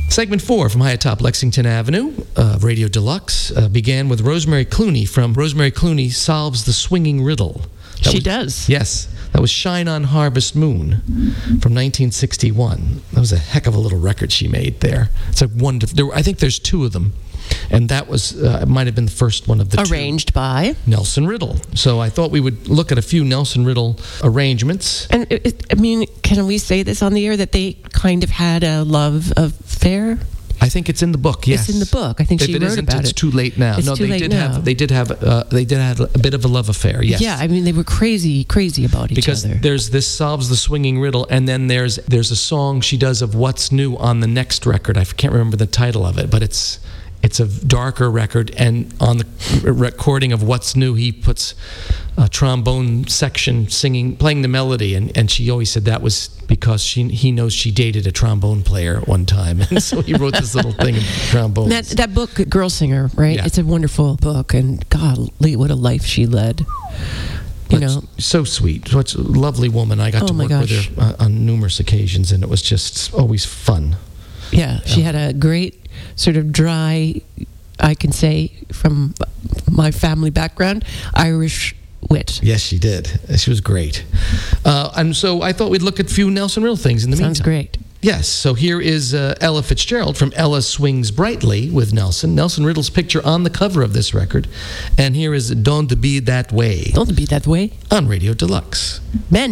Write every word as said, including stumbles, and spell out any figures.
Segment four from high atop Lexington Avenue, uh, Radio Deluxe, uh, began with Rosemary Clooney from Rosemary Clooney Solves the Swinging Riddle. That She was, does. Yes. That was Shine on Harvest Moon from nineteen sixty-one. That was a heck of a little record she made there. It's a wonderful. There, I think there's two of them. And that was, uh, it might have been the first one of the Arranged two. by Nelson Riddle. So I thought we would look at a few Nelson Riddle arrangements. And it, it, I mean, can we say this on the air that they kind of had a love affair? I think it's in the book. Yes, It's in the book. I think if she it wrote isn't, about it's it. too late now. It's no, too they late did now. have. They did have. Uh, they did have a bit of a love affair. Yes. Yeah, I mean, they were crazy, crazy about each because other. there's this Solves the Swinging Riddle, and then there's there's a song she does of What's New on the next record. I can't remember the title of it, but it's it's a darker record, and on the recording of What's New, he puts a trombone section singing, playing the melody, and, and she always said that was because she he knows she dated a trombone player at one time, and so he wrote this little thing of trombones. That that book, Girl Singer, right? Yeah. It's a wonderful book, and golly, what a life she led. You But know, so sweet. Such a lovely woman. I got Oh to my work gosh. with her uh, on numerous occasions, and it was just always fun. yeah, she had a great sort of dry, I can say from my family background, Irish wit. Yes, she did. She was great. Uh, and so I thought we'd look at a few Nelson Riddle things in the Sounds meantime. great. Yes, so here is uh, Ella Fitzgerald from Ella Swings Brightly with Nelson. Nelson Riddle's picture on the cover of this record. And here is Don't Be That Way Don't be that way. on Radio Deluxe. Men